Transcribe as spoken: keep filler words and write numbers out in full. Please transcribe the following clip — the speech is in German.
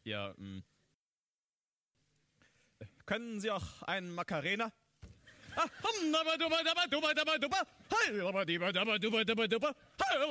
Ja, mh. Können Sie auch einen Macarena? Ah, hum, dabba, dubba, dabba, dubba, dabba, dubba. Hey, dabba, dibba, dabba, dubba, dabba, dubba. Hey,